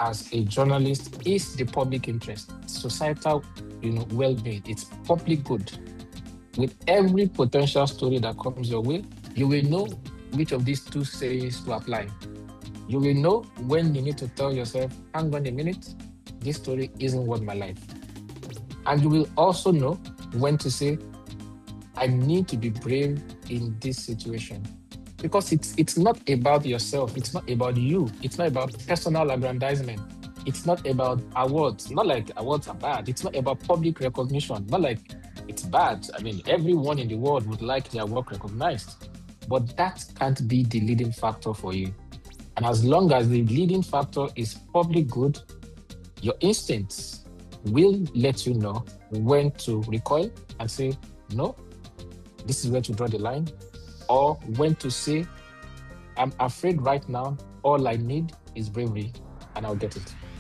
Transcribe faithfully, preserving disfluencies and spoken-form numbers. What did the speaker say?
as a journalist is the public interest, societal, you know, well-being. It's public good. With every potential story that comes your way, you will know which of these two sayings to apply. You will know when you need to tell yourself, hang on a minute, this story isn't worth my life. And you will also know when to say, I need to be brave in this situation. Because it's it's not about yourself, it's not about you, it's not about personal aggrandizement, it's not about awards, not like awards are bad, it's not about public recognition, not like it's bad. I mean, everyone in the world would like their work recognized, but that can't be the leading factor for you. And as long as the leading factor is public good, your instincts will let you know when to recoil and say, no, this is where to draw the line, or when to say, I'm afraid right now, all I need is bravery, and I'll get it.